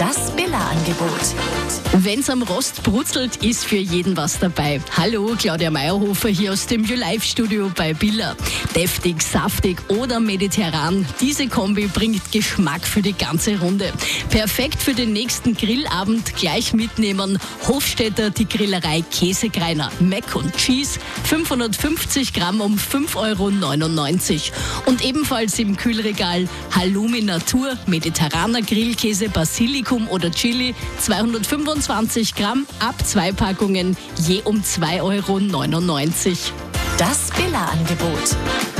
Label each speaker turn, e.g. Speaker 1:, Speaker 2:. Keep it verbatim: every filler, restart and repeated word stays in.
Speaker 1: Das Billa-Angebot.
Speaker 2: Wenn's am Rost brutzelt, ist für jeden was dabei. Hallo, Claudia Meyerhofer hier aus dem YouLife-Studio bei Billa. Deftig, saftig oder mediterran, diese Kombi bringt Geschmack für die ganze Runde. Perfekt für den nächsten Grillabend, gleich mitnehmen. Hofstetter, die Grillerei Käsegreiner. Mac und Cheese, fünfhundertfünfzig Gramm um fünf Euro neunundneunzig. Und ebenfalls im Kühlregal Halloumi Natur, mediterraner Grillkäse, Basilikum oder Chili, zweihundertfünfundzwanzig Gramm, ab zwei Packungen, je um zwei Euro neunundneunzig.
Speaker 1: Das Billa-Angebot.